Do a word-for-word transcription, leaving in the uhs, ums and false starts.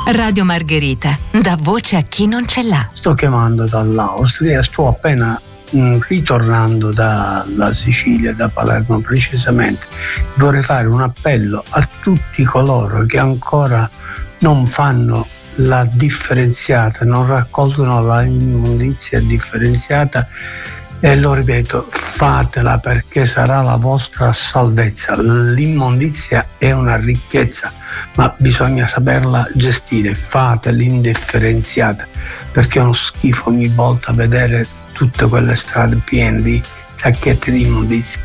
Radio Margherita dà voce a chi non ce l'ha. Sto chiamando dall'Austria, sto appena mh, ritornando dalla Sicilia, da Palermo precisamente. Vorrei fare un appello a tutti coloro che ancora non fanno la differenziata, non raccolgono la immondizia differenziata, e lo ripeto, fatela perché sarà la vostra salvezza. L'immondizia è una ricchezza, ma bisogna saperla gestire. Fate l'indifferenziata, perché è uno schifo ogni volta vedere tutte quelle strade piene di sacchetti di immondizia.